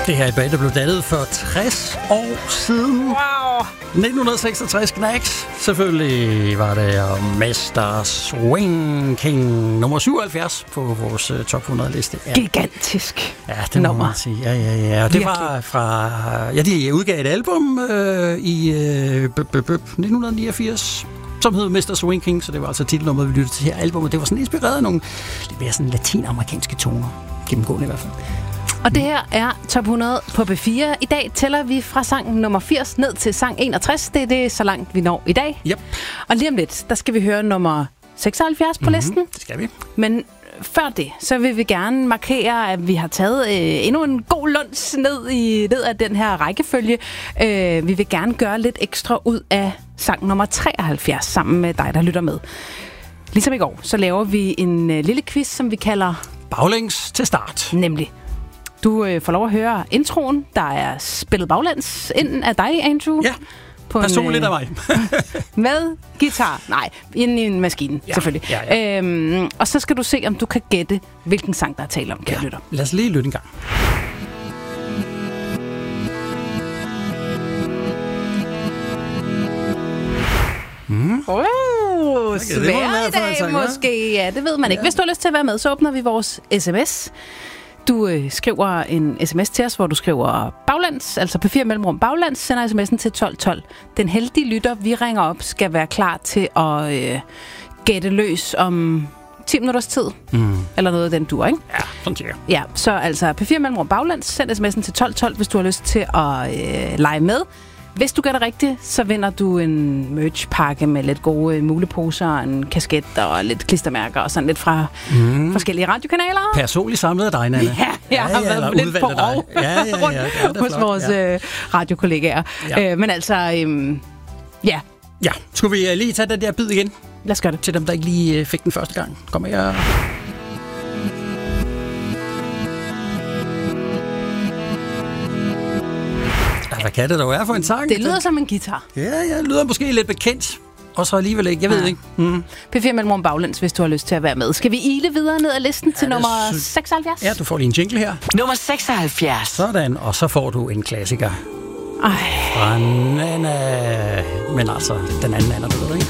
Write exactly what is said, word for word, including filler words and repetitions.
Det her er et band, der blev dannet for tres år siden. Wow! nitten seksogtres Knacks. Selvfølgelig var det Mister Swing King nummer syvoghalvfjerds på vores uh, top hundrede liste. Ja. Gigantisk. Ja, det må nummer. man sige. Ja, ja, ja. Og det var fra... Ja, de udgav et album øh, i øh, b- b- b- nitten niogfirs, som hed Mister Swing King, så det var altså titelnummeret, vi lyttede til her album. Det var sådan inspireret af nogle lidt mere sådan latinamerikanske toner. Gennemgående i hvert fald. Og det her er top hundrede på B fire. I dag tæller vi fra sang nummer firs ned til sang enogtres. Det er det så langt, vi når i dag. Yep. Og lige om lidt, der skal vi høre nummer seksoghalvfjerds på mm-hmm. listen. Det skal vi. Men før det, så vil vi gerne markere, at vi har taget øh, endnu en god luns ned, i, ned af den her rækkefølge. Øh, vi vil gerne gøre lidt ekstra ud af sang nummer treoghalvfjerds sammen med dig, der lytter med. Ligesom i går, så laver vi en øh, lille quiz, som vi kalder... Baglæns til start. Nemlig. Du øh, får lov at høre introen, der er spillet baglæns ind af dig, Andrew. Ja, på personligt en, af mig. med guitar. Nej, inde i en maskine, ja, selvfølgelig. Ja, ja. Øhm, og så skal du se, om du kan gætte, hvilken sang, der er tale om, kære ja. lytter. Lad os lige lytte en gang. Mm. Oh, okay, svær i dag måske. Ja, det ved man ikke. Ja. Hvis du har lyst til at være med, så åbner vi vores sms. Du øh, skriver en sms til os, hvor du skriver baglands, altså P fire mellemrum baglands, sender sms'en til tolv tolv. Den heldige lytter, vi ringer op, skal være klar til at øh, gætte løs om ti minutters tid. Mm. Eller noget af den dur, ikke? Ja, sådan cirka. Ja, så altså P fire mellemrum baglands, send sms'en til tolv tolv, hvis du har lyst til at øh, lege med. Hvis du gør det rigtigt, så vinder du en merch-pakke med lidt gode muleposer, en kasket og lidt klistermærker og sådan lidt fra mm. forskellige radiokanaler. Personligt samlet af dig, Nanna. Ja, jeg har ja, ja, været lidt på rov ja, ja, ja, ja, hos flot. vores ja. øh, radiokollegaer. Ja. Øh, men altså, øhm, ja. Ja, skulle vi lige tage den der bid igen? Lad os gøre det. Til dem, der ikke lige fik den første gang. Kommer jeg... Hvad kan det dog være for en sang? Det lyder som en guitar. Ja, ja, det lyder måske lidt bekendt. Og så alligevel ikke, jeg ved ja. ikke. Mm. P fire mellemrum baglæns, hvis du har lyst til at være med. Skal vi ile videre ned ad listen ja, til nummer sy- seksoghalvfjerds? Ja, du får lige en jingle her. Nummer seksoghalvfjerds. Sådan, og så får du en klassiker. Ej. Fra Nanna. Men altså, den anden Nanna, du ved ikke?